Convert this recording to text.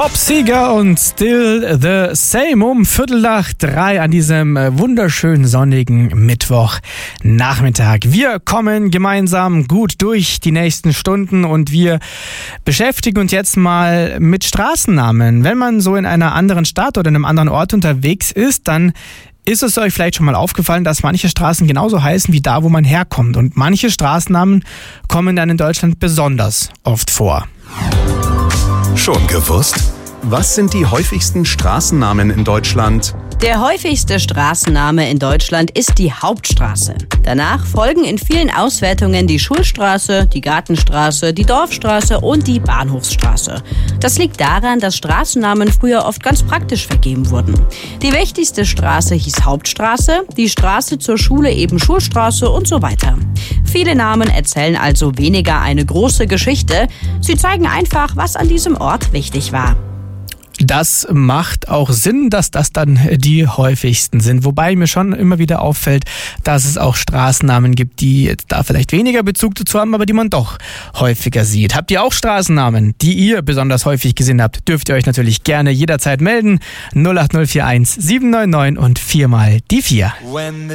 Bob Seger und Still the Same um 2:45 an diesem wunderschönen sonnigen Mittwochnachmittag. Wir kommen gemeinsam gut durch die nächsten Stunden und wir beschäftigen uns jetzt mal mit Straßennamen. Wenn man so in einer anderen Stadt oder in einem anderen Ort unterwegs ist, dann ist es euch vielleicht schon mal aufgefallen, dass manche Straßen genauso heißen wie da, wo man herkommt. Und manche Straßennamen kommen dann in Deutschland besonders oft vor. Schon gewusst? Was sind die häufigsten Straßennamen in Deutschland? Der häufigste Straßenname in Deutschland ist die Hauptstraße. Danach folgen in vielen Auswertungen die Schulstraße, die Gartenstraße, die Dorfstraße und die Bahnhofsstraße. Das liegt daran, dass Straßennamen früher oft ganz praktisch vergeben wurden. Die wichtigste Straße hieß Hauptstraße, die Straße zur Schule eben Schulstraße und so weiter. Viele Namen erzählen also weniger eine große Geschichte. Sie zeigen einfach, was an diesem Ort wichtig war. Das macht auch Sinn, dass das dann die häufigsten sind. Wobei mir schon immer wieder auffällt, dass es auch Straßennamen gibt, die jetzt da vielleicht weniger Bezug dazu haben, aber die man doch häufiger sieht. Habt ihr auch Straßennamen, die ihr besonders häufig gesehen habt, dürft ihr euch natürlich gerne jederzeit melden. 08041 799 und 4 mal die 4.